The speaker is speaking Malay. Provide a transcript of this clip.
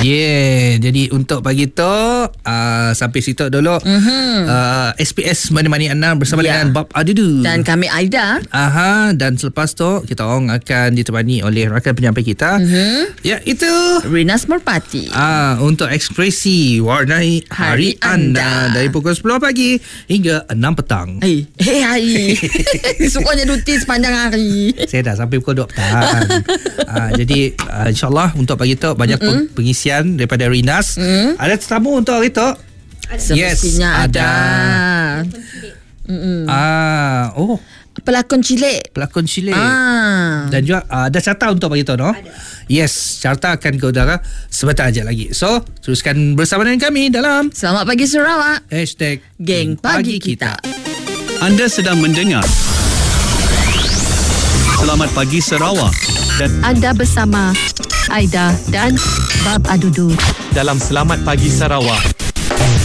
Jadi untuk pagi tu sampai situ dulu. SPS Menemani anda bersama dengan Bob Adudu dan kami Aida. Dan selepas tu kita orang akan ditemani oleh rakan penyampai kita, iaitu Rinas Merpati. Untuk ekspresi warnai hari anda dari pukul 10 pagi hingga 6 petang. Hari semuanya duty sepanjang hari. Saya dah sampai pukul 2 petang. Jadi insyaAllah untuk pagi tu banyak pengisian daripada Rinas. Ada tetamu untuk hari tu? Semestinya ada. Pelakon cilik. Dan juga ada carta untuk pagi tu, no? Ada. Yes, carta akan ke udara sebentar aja lagi. So, teruskan bersama dengan kami dalam Selamat Pagi Sarawak #Geng Pagi Kita. Anda sedang mendengar Selamat Pagi Sarawak dan anda bersama Aida dan Bob Adudu dalam Selamat Pagi Sarawak.